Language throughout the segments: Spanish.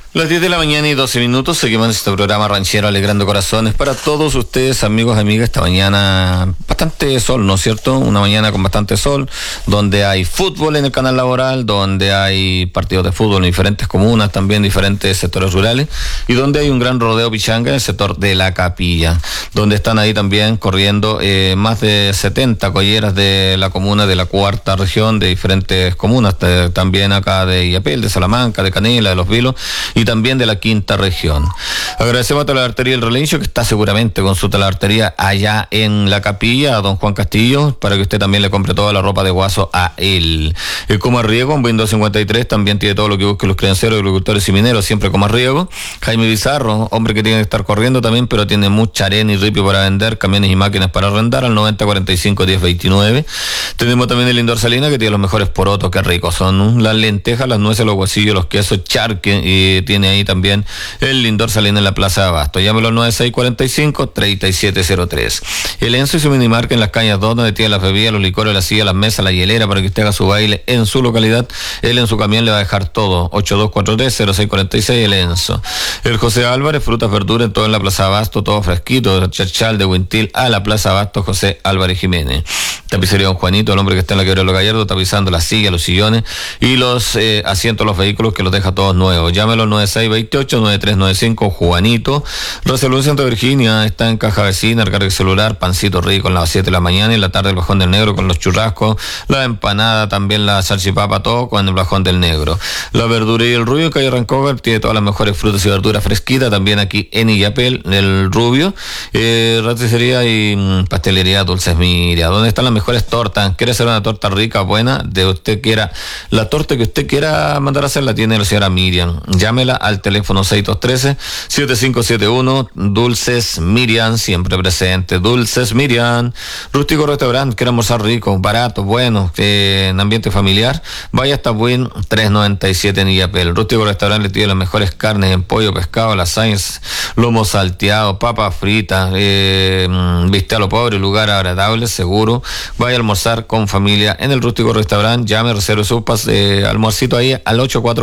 Las 10 de la mañana y 12 minutos, seguimos en este programa ranchero Alegrando Corazones para todos ustedes, amigos, amigas. Esta mañana bastante sol, ¿no es cierto? Una mañana con bastante sol, donde hay fútbol en el canal laboral, donde hay partidos de fútbol en diferentes comunas, también diferentes sectores rurales, y donde hay un gran rodeo pichanga en el sector de La Capilla, donde están ahí también corriendo más de 70 colleras de la comuna de la cuarta región, de diferentes comunas, también acá de Illapel, de Salamanca, de Canela, de Los Vilos, y también de la quinta región. Agradecemos a Talabartería El Relincho, que está seguramente con su talabartería allá en La Capilla, a don Juan Castillo, para que usted también le compre toda la ropa de guaso a él. Coma Riego, en Windows 53, también tiene todo lo que busquen los crianceros, agricultores y mineros, siempre Coma Riego. Jaime Bizarro, hombre que tiene que estar corriendo también, pero tiene mucha arena y ripio para vender, camiones y máquinas para arrendar, al 9045-1029. Tenemos también el Lindor Salina, que tiene los mejores porotos, qué ricos son, las lentejas, las nueces, los guasillos, los quesos, charque, y tiene ahí también el Lindor Salina en la Plaza de Abasto. Llámelo al 9645-3703. El Enzo y su minimarca en Las Cañas 2, donde tiene las bebidas, los licores, la silla, las mesas, la hielera, para que usted haga su baile en su localidad. Él en su camión le va a dejar todo. 8243-0646, el Enzo. El José Álvarez, frutas, verduras, todo en la Plaza de Abasto, todo fresquito, de Chachal, de Huintil a la Plaza de Abasto, José Álvarez Jiménez. Tapicería Don Juanito, el hombre que está en la quebrada de los Gallardos, tapizando las sillas, los sillones y los asientos de los vehículos, que los deja todos nuevos. Llámelo al 9628-9395, Juanito. Reservó Santa Virginia, está en Caja Vecina, recarga el celular, pancito rico en las 7 de la mañana, y en la tarde el Bajón del Negro con los churrascos, la empanada, también la salchipapa, todo con el Bajón del Negro. La verduría y el Rubio, calle Rancover, tiene todas las mejores frutas y verduras fresquitas, también aquí en Illapel, el Rubio. Roticería y pastelería Dulces Miria, donde están las mejores tortas. ¿Quiere hacer una torta rica, buena? De usted quiera, la torta que usted quiera mandar a hacer, la tiene la señora Miriam. Llámela al teléfono 613-7571, Dulces Miriam, siempre presente. Dulces Miriam. Rústico Restaurante, quiere almorzar rico, barato, bueno, en ambiente familiar. Vaya hasta Buin 397 en Illapel. Rústico Restaurante le tiene las mejores carnes en pollo, pescado, lasañas, lomo salteado, papas fritas, viste a lo pobre, lugar agradable, seguro. Vaya a almorzar con familia en el Rústico Restaurante. Llame, reserve su almuercito ahí al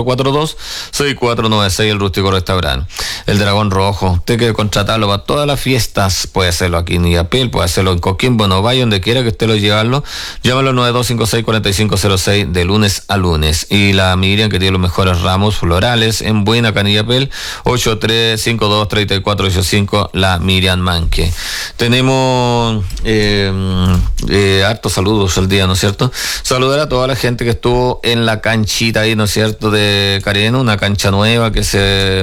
8442-6496, el Rústico Restaurante. El Dragón Rojo, usted quiere contratarlo para todas las fiestas, puede hacerlo aquí en Illapel, puede hacerlo en Coquimbo, no vaya donde quiera que usted lo llevarlo. Llámalo al 9256-4506 de lunes a lunes. Y la Miriam, que tiene los mejores ramos florales en Buena, acá en Illapel, 8352-3485, la Miriam Manque. Tenemos hartos saludos el día, ¿no es cierto? Saludar a toda la gente que estuvo en la canchita ahí, ¿no es cierto?, de Carén, una cancha nueva que se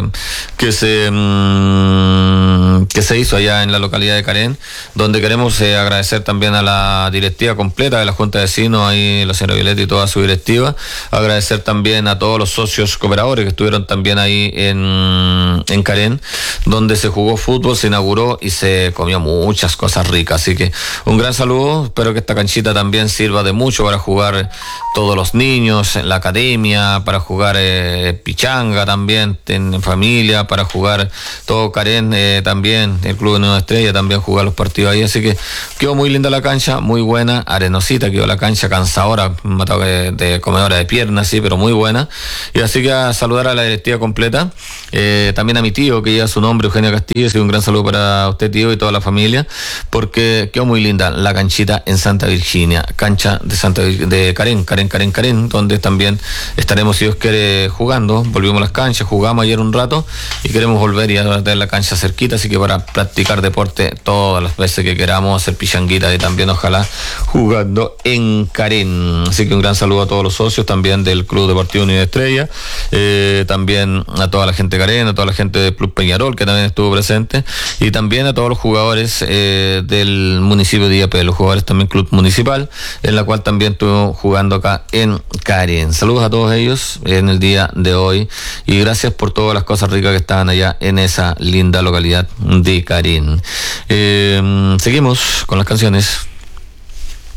hizo allá en la localidad de Carén, donde queremos agradecer también a la directiva completa de la Junta de Vecinos, ahí la señora Violeta y toda su directiva. Agradecer también a todos los socios cooperadores que estuvieron también ahí en Carén, donde se jugó fútbol, se inauguró y se comió muchas cosas ricas. Así que un gran saludo, espero que esta canchita también sirva de mucho para jugar todos los niños en la academia, para jugar pichanga también en familia, para jugar todo Carén, también el Club de Nueva Estrella también jugar los partidos ahí. Así que quedó muy linda la cancha, muy buena, arenosita quedó la cancha, cansadora, matado de comedora de piernas, sí, pero muy buena. Y así que a saludar a la directiva completa, también a mi tío que lleva su nombre, Eugenio Castillo, así que un gran saludo para usted, tío, y toda la familia, porque quedó muy linda la canchita en Santa Virginia, cancha de Carén, donde también estaremos, si Dios quiere, jugando. Volvimos a las canchas, jugamos ayer un rato y queremos volver y a tener la cancha cerquita, así que para practicar deporte todas las veces que queramos, hacer pichanguita y también ojalá jugando en Carén. Así que un gran saludo a todos los socios también del Club Deportivo Unidad Estrella, también a toda la gente de Carén, a toda la gente del Club Peñarol que también estuvo presente, y también a todos los jugadores del municipio de Illapel, los jugadores también Club Municipal, en la cual también estuvo jugando acá en Carén. Saludos a todos ellos en el día de hoy y gracias por todas las cosas ricas que estaban allá en esa linda localidad de Carén. Seguimos con las canciones.